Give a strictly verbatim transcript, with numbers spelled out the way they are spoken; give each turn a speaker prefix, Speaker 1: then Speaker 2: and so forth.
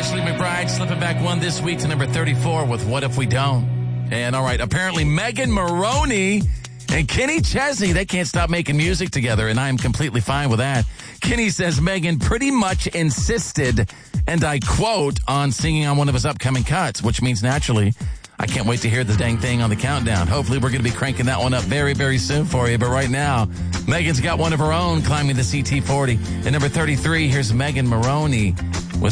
Speaker 1: Ashley McBride slipping back one this week to number thirty-four with What If We Don't? And all right, apparently Megan Maroney and Kenny Chesney, they can't stop making music together, and I'm completely fine with that. Kenny says Megan pretty much insisted, and I quote, on singing on one of his upcoming cuts, which means naturally, I can't wait to hear the dang thing on the countdown. Hopefully we're going to be cranking that one up very, very soon for you. But right now, Megan's got one of her own climbing the C T forty. At number thirty-three, here's Megan Maroney